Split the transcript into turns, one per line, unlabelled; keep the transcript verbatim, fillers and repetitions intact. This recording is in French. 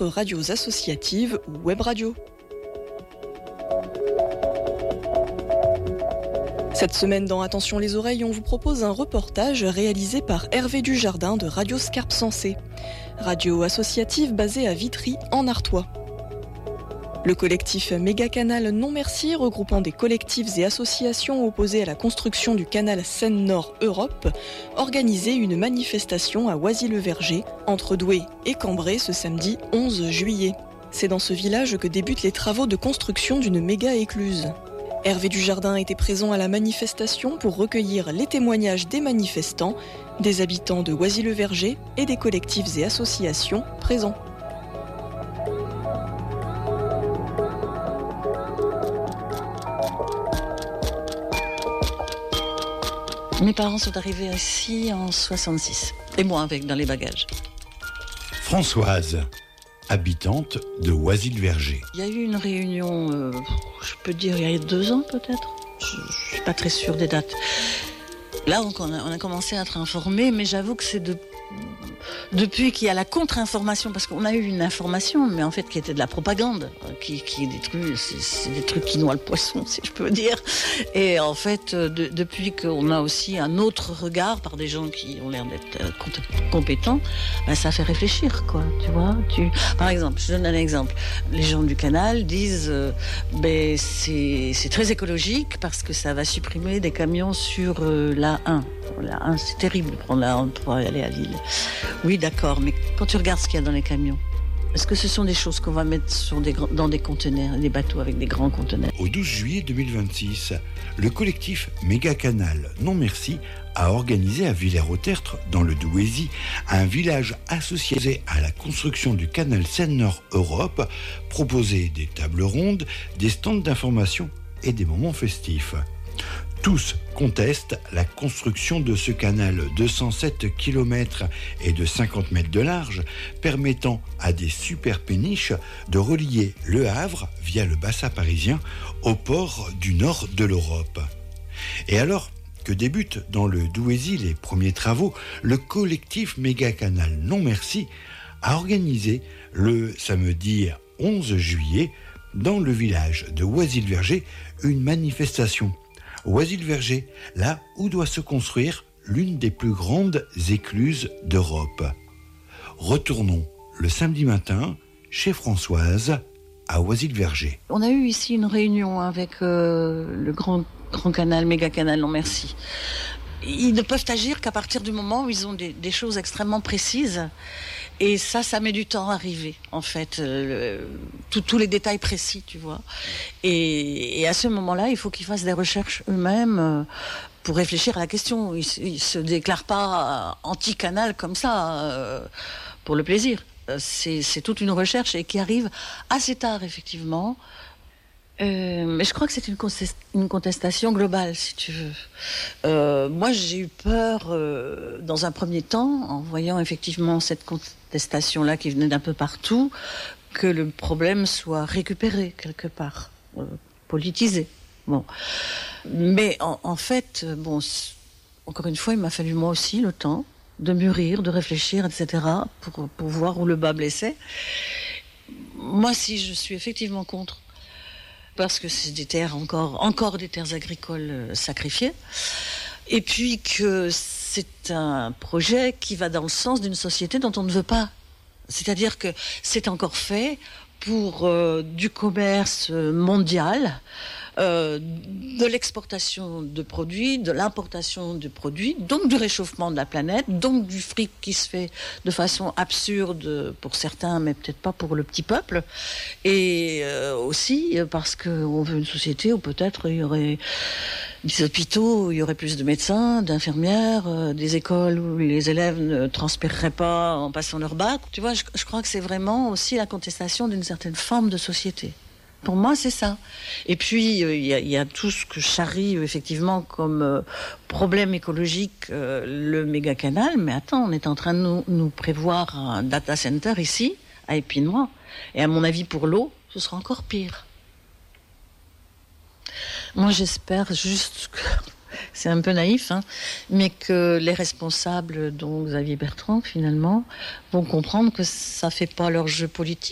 autres radios associatives ou web radios. Cette semaine dans Attention les oreilles, on vous propose un reportage réalisé par Hervé Dujardin de Radio Scarpe Sensée, radio associative basée à Vitry en Artois. Le collectif Méga Canal Non Merci, regroupant des collectifs et associations opposés à la construction du canal Seine-Nord-Europe, organisait une manifestation à Oisy-le-Verger, entre Douai et Cambrai, ce samedi onze juillet. C'est dans ce village que débutent les travaux de construction d'une méga écluse. Hervé Dujardin était présent à la manifestation pour recueillir les témoignages des manifestants, des habitants de Oisy-le-Verger et des collectifs et associations présents.
Mes parents sont arrivés ici en soixante-six, et moi avec dans les bagages.
Françoise, habitante de Oisy-le-Verger.
Il y a eu une réunion, euh, je peux dire il y a deux ans peut-être, je ne suis pas très sûre des dates. Là on a, on a commencé à être informés, mais j'avoue que c'est de... depuis qu'il y a la contre-information, parce qu'on a eu une information, mais en fait qui était de la propagande, qui, qui est des trucs, c'est, c'est des trucs qui noient le poisson, si je peux dire. Et en fait, de, depuis qu'on a aussi un autre regard par des gens qui ont l'air d'être compétents, ben ça fait réfléchir, quoi. Tu vois. Tu, par exemple, je donne un exemple. Les gens du canal disent, euh, ben c'est, c'est très écologique parce que ça va supprimer des camions sur euh, l'A un. La un, c'est terrible de prendre la un pour aller à Lille. Oui, d'accord, mais quand tu regardes ce qu'il y a dans les camions, est-ce que ce sont des choses qu'on va mettre sur des, dans des conteneurs, des bateaux avec des grands conteneurs?
Au douze juillet deux mille vingt-six, le collectif Méga Canal Non Merci a organisé à Villers-au-Tertre, dans le Douaisis, un village associé à la construction du canal Seine-Nord-Europe, proposé des tables rondes, des stands d'information et des moments festifs. Tous contestent la construction de ce canal de cent sept kilomètres et de cinquante mètres de large, permettant à des super péniches de relier Le Havre, via le bassin parisien, au port du nord de l'Europe. Et alors que débutent dans le Douaisis les premiers travaux, le collectif Méga Canal Non Merci a organisé le samedi onze juillet, dans le village de Oisy-le-Verger, une manifestation. Oisy-le-Verger, là où doit se construire l'une des plus grandes écluses d'Europe. Retournons le samedi matin chez Françoise à Oisy-le-Verger.
On a eu ici une réunion avec euh, le grand, grand canal, Méga Canal Non Merci. Ils ne peuvent agir qu'à partir du moment où ils ont des, des choses extrêmement précises. Et ça, ça met du temps à arriver, en fait, euh, tous les détails précis, tu vois. Et, et à ce moment-là, il faut qu'ils fassent des recherches eux-mêmes euh, pour réfléchir à la question. Ils ne se déclarent pas anti-canal comme ça, euh, pour le plaisir. C'est, c'est toute une recherche et qui arrive assez tard, effectivement. Euh, mais je crois que c'est une, contest- une contestation globale, si tu veux. Euh, moi, j'ai eu peur, euh, dans un premier temps, en voyant effectivement cette contestation-là qui venait d'un peu partout, que le problème soit récupéré quelque part, euh, politisé. Bon. Mais en, en fait, bon, encore une fois, il m'a fallu moi aussi le temps de mûrir, de réfléchir, et cetera, pour, pour voir où le bas blessait. Moi, si je suis effectivement contre, parce que c'est des terres encore, encore des terres agricoles euh, sacrifiées, et puis que c'est un projet qui va dans le sens d'une société dont on ne veut pas. C'est-à-dire que c'est encore fait pour euh, du commerce mondial, euh, de l'exportation de produits, de l'importation de produits, donc du réchauffement de la planète, donc du fric qui se fait de façon absurde pour certains, mais peut-être pas pour le petit peuple, et euh, aussi parce qu'on veut une société où peut-être il y aurait des hôpitaux, où il y aurait plus de médecins, d'infirmières, euh, des écoles où les élèves ne transpireraient pas en passant leur bac. Tu vois, je, je crois que c'est vraiment aussi la contestation d'une certaine forme de société. Pour moi, c'est ça. Et puis, il euh, y, y a tout ce que charrie, euh, effectivement, comme euh, problème écologique, euh, le méga canal. Mais attends, on est en train de nous, nous prévoir un data center ici, à Épinois. Et à mon avis, pour l'eau, ce sera encore pire. Moi, j'espère juste que... C'est un peu naïf, hein, mais que les responsables, dont Xavier Bertrand, finalement, vont comprendre que ça ne fait pas leur jeu politique.